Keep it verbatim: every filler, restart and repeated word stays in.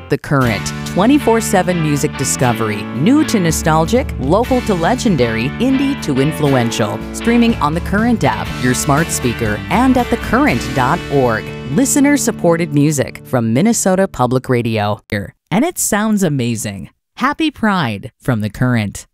The Current, twenty-four seven music discovery, new to nostalgic, local to legendary, indie to influential. Streaming on The Current app, your smart speaker, and at the current dot org. Listener-supported music from Minnesota Public Radio. And it sounds amazing. Happy Pride from The Current.